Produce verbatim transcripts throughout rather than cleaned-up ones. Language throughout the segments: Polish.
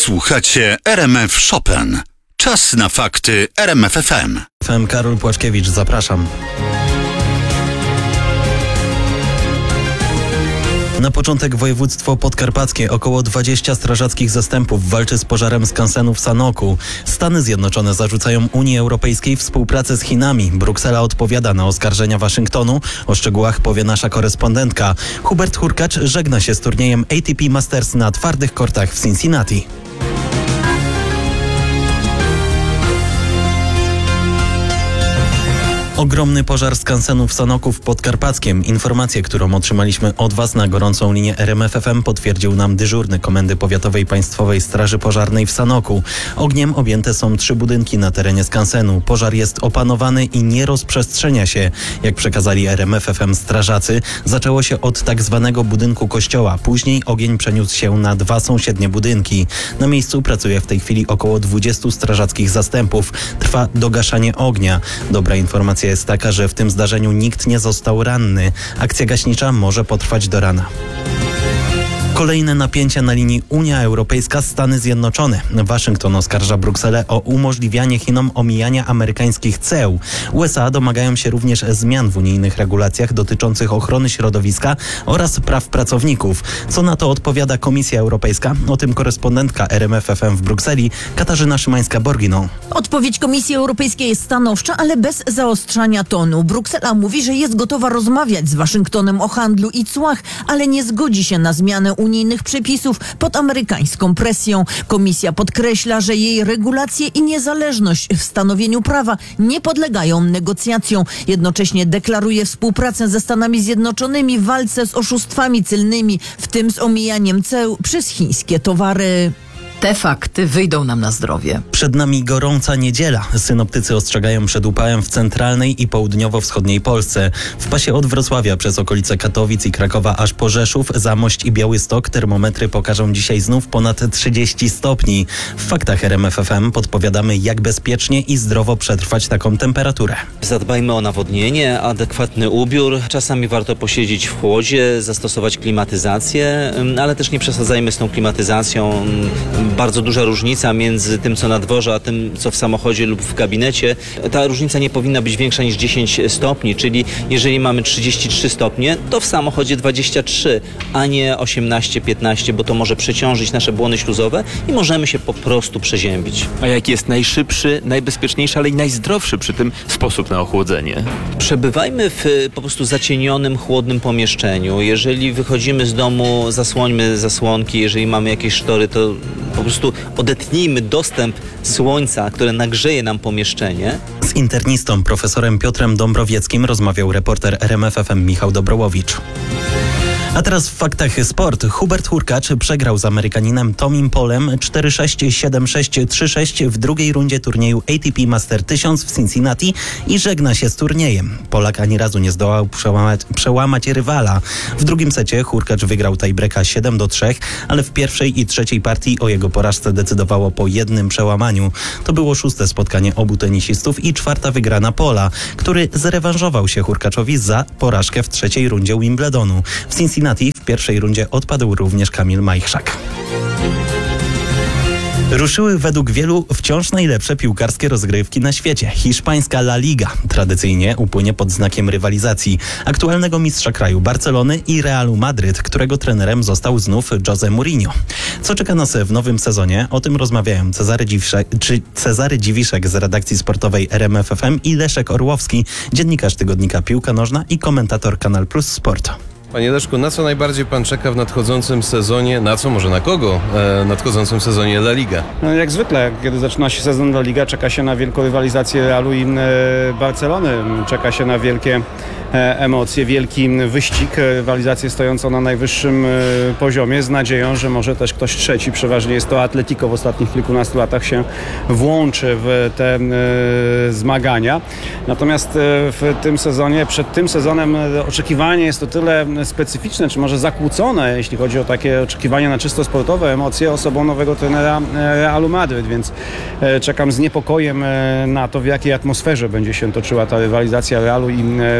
Słuchacie R M F Chopin. Czas na fakty R M F F M. F M Karol Płaczkiewicz, zapraszam. Na początek województwo podkarpackie. Około dwadzieścia strażackich zastępów walczy z pożarem skansenu w Sanoku. Stany Zjednoczone zarzucają Unii Europejskiej współpracę z Chinami. Bruksela odpowiada na oskarżenia Waszyngtonu. O szczegółach powie nasza korespondentka. Hubert Hurkacz żegna się z turniejem A T P Masters na twardych kortach w Cincinnati. Ogromny pożar skansenu w Sanoku w Podkarpackiem. Informację, którą otrzymaliśmy od Was na gorącą linię R M F F M, potwierdził nam dyżurny Komendy Powiatowej Państwowej Straży Pożarnej w Sanoku. Ogniem objęte są trzy budynki na terenie skansenu. Pożar jest opanowany i nie rozprzestrzenia się. Jak przekazali R M F F M strażacy, zaczęło się od tak zwanego budynku kościoła. Później ogień przeniósł się na dwa sąsiednie budynki. Na miejscu pracuje w tej chwili około dwudziestu strażackich zastępów. Trwa dogaszanie ognia. Dobra informacja jest taka, że w tym zdarzeniu nikt nie został ranny. Akcja gaśnicza może potrwać do rana. Kolejne napięcia na linii Unia Europejska - Stany Zjednoczone. Waszyngton oskarża Brukselę o umożliwianie Chinom omijania amerykańskich ceł. U S A domagają się również zmian w unijnych regulacjach dotyczących ochrony środowiska oraz praw pracowników. Co na to odpowiada Komisja Europejska? O tym korespondentka R M F F M w Brukseli Katarzyna Szymańska-Borginą. Odpowiedź Komisji Europejskiej jest stanowcza, ale bez zaostrzania tonu. Bruksela mówi, że jest gotowa rozmawiać z Waszyngtonem o handlu i cłach, ale nie zgodzi się na zmianę unijnych przepisów pod amerykańską presją. Komisja podkreśla, że jej regulacje i niezależność w stanowieniu prawa nie podlegają negocjacjom. Jednocześnie deklaruje współpracę ze Stanami Zjednoczonymi w walce z oszustwami celnymi, w tym z omijaniem ceł przez chińskie towary. Te fakty wyjdą nam na zdrowie. Przed nami gorąca niedziela. Synoptycy ostrzegają przed upałem w centralnej i południowo-wschodniej Polsce. W pasie od Wrocławia przez okolice Katowic i Krakowa aż po Rzeszów, Zamość i Białystok termometry pokażą dzisiaj znów ponad trzydzieści stopni. W faktach R M F F M podpowiadamy, jak bezpiecznie i zdrowo przetrwać taką temperaturę. Zadbajmy o nawodnienie, adekwatny ubiór. Czasami warto posiedzieć w chłodzie, zastosować klimatyzację, ale też nie przesadzajmy z tą klimatyzacją. Bardzo duża różnica między tym, co na dworze, a tym, co w samochodzie lub w gabinecie. Ta różnica nie powinna być większa niż dziesięć stopni, czyli jeżeli mamy trzydzieści trzy stopnie, to w samochodzie dwadzieścia trzy, a nie osiemnaście piętnaście, bo to może przeciążyć nasze błony śluzowe i możemy się po prostu przeziębić. A jaki jest najszybszy, najbezpieczniejszy, ale i najzdrowszy przy tym sposób na ochłodzenie? Przebywajmy w po prostu zacienionym, chłodnym pomieszczeniu. Jeżeli wychodzimy z domu, zasłońmy zasłonki. Jeżeli mamy jakieś sztory, to po prostu odetnijmy dostęp słońca, które nagrzeje nam pomieszczenie. Z internistą profesorem Piotrem Dąbrowieckim rozmawiał reporter R M F F M Michał Dobrołowicz. A teraz w faktach sport. Hubert Hurkacz przegrał z Amerykaninem Tomim Polem cztery sześć, siedem sześć, trzy sześć w drugiej rundzie turnieju A T P Master tysiąc w Cincinnati i żegna się z turniejem. Polak ani razu nie zdołał przełamać, przełamać rywala. W drugim secie Hurkacz wygrał tiebreaka siedem do trzech, ale w pierwszej i trzeciej partii o jego porażce decydowało po jednym przełamaniu. To było szóste spotkanie obu tenisistów i czwarta wygrana Pola, który zrewanżował się Hurkaczowi za porażkę w trzeciej rundzie Wimbledonu. W Cincinnati w pierwszej rundzie odpadł również Kamil Majchrzak. Ruszyły według wielu wciąż najlepsze piłkarskie rozgrywki na świecie. Hiszpańska La Liga tradycyjnie upłynie pod znakiem rywalizacji aktualnego mistrza kraju Barcelony i Realu Madryt, którego trenerem został znów Jose Mourinho. Co czeka nas w nowym sezonie? O tym rozmawiają Cezary Dziwiszek, czy Cezary Dziwiszek z redakcji sportowej R M F F M i Leszek Orłowski, dziennikarz tygodnika Piłka Nożna i komentator Kanal Plus Sport. Panie Leszku, na co najbardziej pan czeka w nadchodzącym sezonie, na co, może na kogo, e, nadchodzącym sezonie La Liga? No, jak zwykle, kiedy zaczyna się sezon La Liga, czeka się na wielką rywalizację Realu i e, Barcelony. Czeka się na wielkie e, emocje, wielki wyścig, rywalizację stojącą na najwyższym e, poziomie, z nadzieją, że może też ktoś trzeci, przeważnie jest to Atletico, w ostatnich kilkunastu latach się włączy w te e, zmagania. Natomiast e, w tym sezonie, przed tym sezonem e, oczekiwanie jest o tyle specyficzne, czy może zakłócone, jeśli chodzi o takie oczekiwania na czysto sportowe emocje, osobą nowego trenera Realu Madryt, więc czekam z niepokojem na to, w jakiej atmosferze będzie się toczyła ta rywalizacja Realu i Barcelony.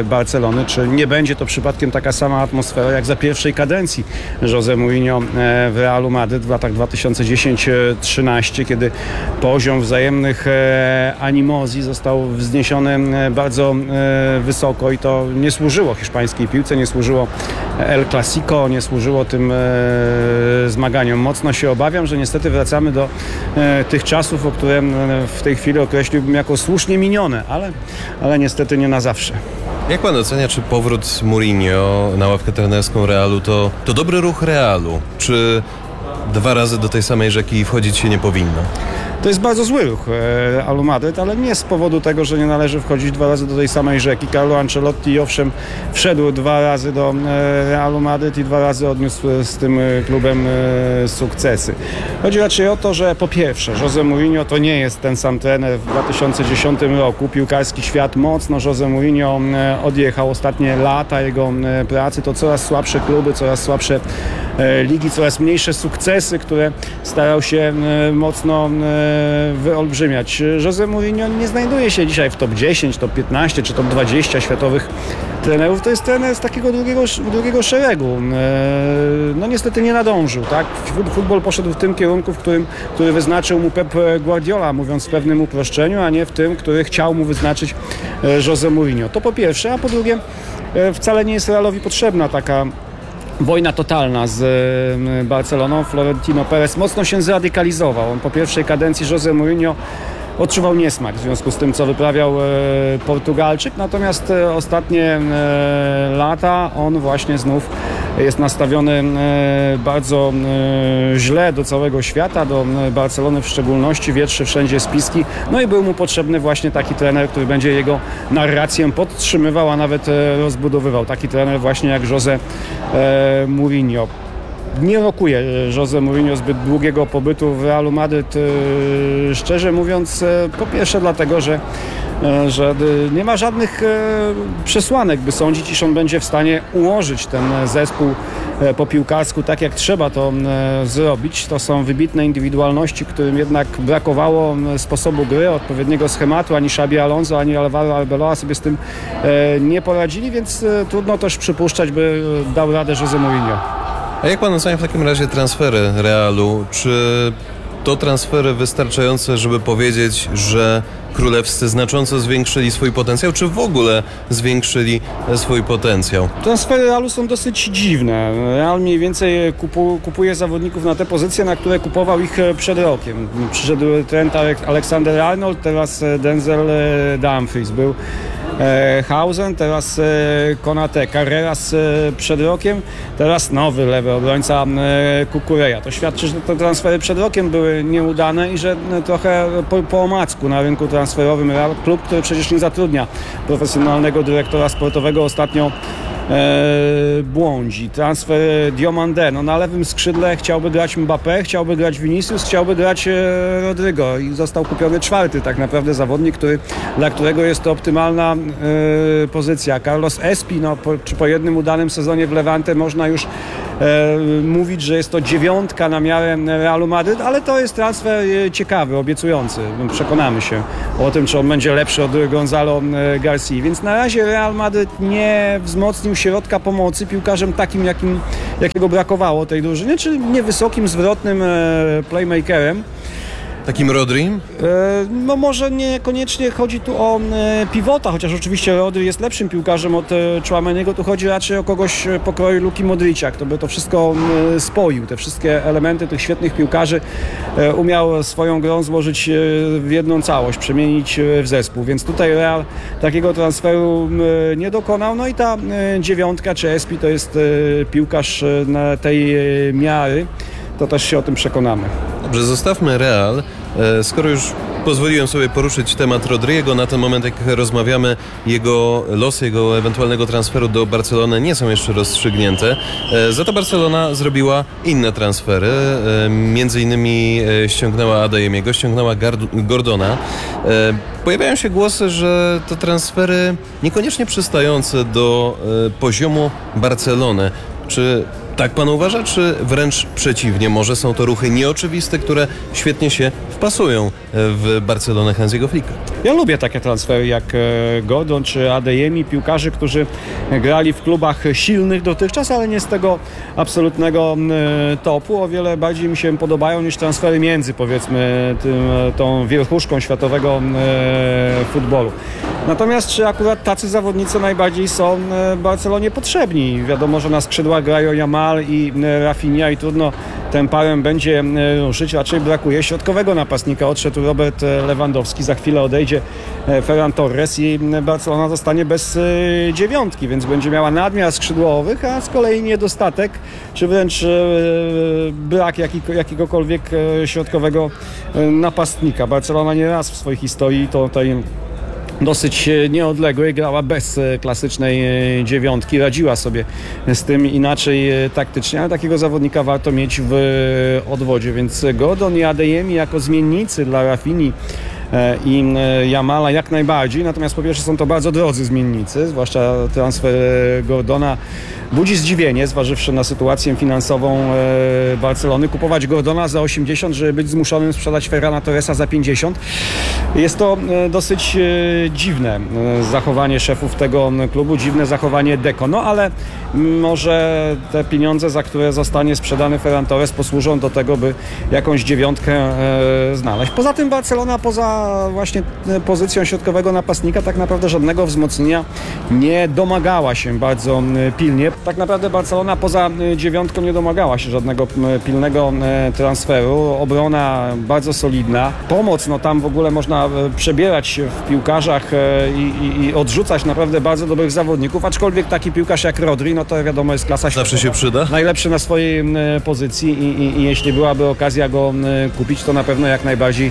Barcelony, czy nie będzie to przypadkiem taka sama atmosfera jak za pierwszej kadencji José Mourinho w Realu Madryt w latach dwa tysiące dziesiąty do trzynastego, kiedy poziom wzajemnych animozji został wzniesiony bardzo wysoko i to nie służyło hiszpańskiej piłce, nie służyło El Clasico, nie służyło tym zmaganiom. Mocno się obawiam, że niestety wracamy do tych czasów, o które w tej chwili określiłbym jako słusznie minione, ale, ale niestety nie na zawsze. Jak pan ocenia, czy powrót Mourinho na ławkę trenerską Realu to, to dobry ruch Realu? Czy dwa razy do tej samej rzeki wchodzić się nie powinno? To jest bardzo zły ruch Realu Madryt, ale nie z powodu tego, że nie należy wchodzić dwa razy do tej samej rzeki. Carlo Ancelotti owszem wszedł dwa razy do Realu Madryt i dwa razy odniósł z tym klubem sukcesy. Chodzi raczej o to, że po pierwsze José Mourinho to nie jest ten sam trener w dwa tysiące dziesiątym roku. Piłkarski świat mocno José Mourinho odjechał. Ostatnie lata jego pracy to coraz słabsze kluby, coraz słabsze ligi, coraz mniejsze sukcesy, które starał się mocno wyolbrzymiać. José Mourinho nie znajduje się dzisiaj w top dziesięć, top piętnaście czy top dwadzieścia światowych trenerów. To jest trener z takiego drugiego, drugiego szeregu. No niestety nie nadążył, tak? Futbol poszedł w tym kierunku, w którym, który wyznaczył mu Pep Guardiola, mówiąc w pewnym uproszczeniu, a nie w tym, który chciał mu wyznaczyć José Mourinho. To po pierwsze, a po drugie wcale nie jest Realowi potrzebna taka wojna totalna z Barceloną. Florentino Perez mocno się zradykalizował. On po pierwszej kadencji José Mourinho odczuwał niesmak w związku z tym, co wyprawiał Portugalczyk. Natomiast ostatnie lata on właśnie znów jest nastawiony bardzo źle do całego świata, do Barcelony w szczególności, wietrzy wszędzie spiski. No i był mu potrzebny właśnie taki trener, który będzie jego narrację podtrzymywał, a nawet rozbudowywał. Taki trener właśnie jak José Mourinho. Nie rokuje José Mourinho zbyt długiego pobytu w Realu Madryt, szczerze mówiąc, po pierwsze dlatego, że że nie ma żadnych przesłanek, by sądzić, iż on będzie w stanie ułożyć ten zespół po piłkarsku tak, jak trzeba to zrobić. To są wybitne indywidualności, którym jednak brakowało sposobu gry, odpowiedniego schematu. Ani Xabi Alonso, ani Alvaro Arbeloa sobie z tym nie poradzili, więc trudno też przypuszczać, by dał radę José Mourinho. A jak pan ocenia w takim razie transfery Realu? Czy to transfery wystarczające, żeby powiedzieć, że królewscy znacząco zwiększyli swój potencjał, czy w ogóle zwiększyli swój potencjał? Transfery Realu są dosyć dziwne. Real mniej więcej kupu, kupuje zawodników na te pozycje, na które kupował ich przed rokiem. Przyszedł Trent Alexander-Arnold, teraz Denzel Dumfries. Był Hausen, teraz Konate, Carreras przed rokiem, teraz nowy lewy obrońca Cucurella. To świadczy, że te transfery przed rokiem były nieudane i że trochę po, po omacku na rynku transferowym Real, klub, który przecież nie zatrudnia profesjonalnego dyrektora sportowego, ostatnio e, błądzi. Transfer Diomandé, no na lewym skrzydle chciałby grać Mbappé, chciałby grać Vinicius, chciałby grać e, Rodrygo i został kupiony czwarty tak naprawdę zawodnik, który, dla którego jest to optymalna e, pozycja. Carlos Espi, no po, czy po jednym udanym sezonie w Levante można już e, mówić, że jest to dziewiątka na miarę Realu Madryt, ale to jest transfer e, ciekawy, obiecujący. Przekonamy się o tym, czy on będzie lepszy od Gonzalo García. Więc na razie Real Madryt nie wzmocnił środka pomocy piłkarzem takim, jakim, jakiego brakowało tej drużynie, czyli niewysokim, zwrotnym playmakerem. Takim Rodri? No może niekoniecznie chodzi tu o pivota, chociaż oczywiście Rodri jest lepszym piłkarzem od Tchouameniego. Tu chodzi raczej o kogoś pokroju Luki Modricia, kto by to wszystko spoił. Te wszystkie elementy tych świetnych piłkarzy umiał swoją grą złożyć w jedną całość, przemienić w zespół. Więc tutaj Real takiego transferu nie dokonał. No i ta dziewiątka czy Espi to jest piłkarz na tej miary. To też się o tym przekonamy. Dobrze, zostawmy Real. Skoro już pozwoliłem sobie poruszyć temat Rodrigo, na ten moment jak rozmawiamy, jego losy, jego ewentualnego transferu do Barcelony nie są jeszcze rozstrzygnięte. Za to Barcelona zrobiła inne transfery. Między innymi ściągnęła Adeyemiego, ściągnęła Gordona. Pojawiają się głosy, że to transfery niekoniecznie przystające do poziomu Barcelony. Czy tak pan uważa, czy wręcz przeciwnie? Może są to ruchy nieoczywiste, które świetnie się wpasują w Barcelonę Hansiego Flicka. Ja lubię takie transfery jak e, Gordon czy Adeyemi, piłkarzy, którzy grali w klubach silnych dotychczas, ale nie z tego absolutnego e, topu. O wiele bardziej mi się podobają niż transfery między, powiedzmy, tym, tą wierchuszką światowego e, futbolu. Natomiast czy akurat tacy zawodnicy najbardziej są e, Barcelonie potrzebni? Wiadomo, że na skrzydłach grają Yamal i e, Rafinha i trudno tę parę będzie e, ruszyć. Raczej brakuje środkowego napastnika. Odszedł Robert Lewandowski, za chwilę odejdzie Ferran Torres i Barcelona zostanie bez dziewiątki, więc będzie miała nadmiar skrzydłowych, a z kolei niedostatek, czy wręcz brak jakiegokolwiek środkowego napastnika. Barcelona nieraz w swojej historii to tutaj dosyć nieodległej grała bez klasycznej dziewiątki, radziła sobie z tym inaczej taktycznie, ale takiego zawodnika warto mieć w odwodzie, więc Gordon i Adeyemi jako zmiennicy dla Rafini i Yamala jak najbardziej, natomiast po pierwsze są to bardzo drodzy zmiennicy, zwłaszcza transfer Gordona budzi zdziwienie, zważywszy na sytuację finansową Barcelony. Kupować Gordona za osiemdziesiąt, żeby być zmuszonym sprzedać Ferrana Torresa za pięćdziesiąt. Jest to dosyć dziwne zachowanie szefów tego klubu, dziwne zachowanie Deco. No ale może te pieniądze, za które zostanie sprzedany Ferran Torres, posłużą do tego, by jakąś dziewiątkę znaleźć. Poza tym Barcelona, poza właśnie pozycją środkowego napastnika, tak naprawdę żadnego wzmocnienia nie domagała się bardzo pilnie. Tak naprawdę Barcelona poza dziewiątką nie domagała się żadnego pilnego transferu. Obrona bardzo solidna. Pomoc, no tam w ogóle można przebierać się w piłkarzach i, i, i odrzucać naprawdę bardzo dobrych zawodników, aczkolwiek taki piłkarz jak Rodri, no to wiadomo jest klasa światowa. Zawsze się przyda. Najlepszy na swojej pozycji i, i, i jeśli byłaby okazja go kupić, to na pewno jak najbardziej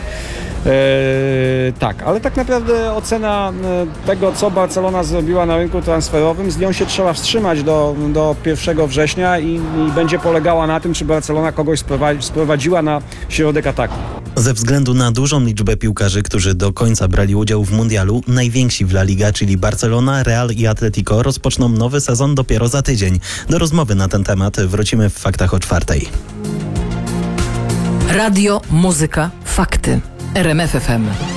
Eee, tak, ale tak naprawdę ocena e, tego, co Barcelona zrobiła na rynku transferowym, z nią się trzeba wstrzymać do, do pierwszego września i, i będzie polegała na tym, czy Barcelona kogoś sprowadzi, sprowadziła na środek ataku. Ze względu na dużą liczbę piłkarzy, którzy do końca brali udział w mundialu, najwięksi w La Liga, czyli Barcelona, Real i Atletico, rozpoczną nowy sezon dopiero za tydzień. Do rozmowy na ten temat wrócimy w Faktach o czwartej. Radio, muzyka, fakty. R M F F M.